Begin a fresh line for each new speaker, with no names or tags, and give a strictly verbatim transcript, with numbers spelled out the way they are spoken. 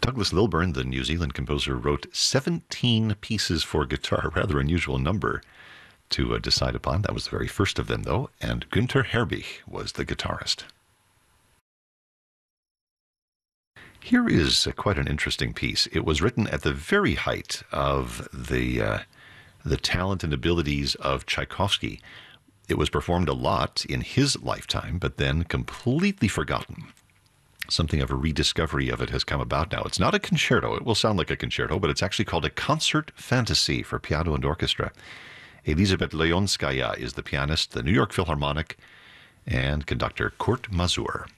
Douglas Lilburn, the New Zealand composer, wrote seventeen pieces for guitar, a rather unusual number to uh, decide upon. That was the very first of them, though, and Günther Herbig was the guitarist. Here is uh, quite an interesting piece. It was written at the very height of the uh, the talent and abilities of Tchaikovsky. It was performed a lot in his lifetime, but then completely forgotten. Something of a rediscovery of it has come about now. It's not a concerto. It will sound like a concerto, but it's actually called a concert fantasy for piano and orchestra. Elizabeth Leonskaya is the pianist, the New York Philharmonic, and conductor Kurt Masur.